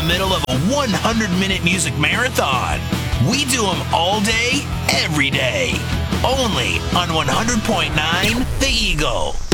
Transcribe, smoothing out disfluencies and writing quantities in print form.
middle of a 100-minute music marathon. We do them all day, every day. Only on 100.9 The Eagle.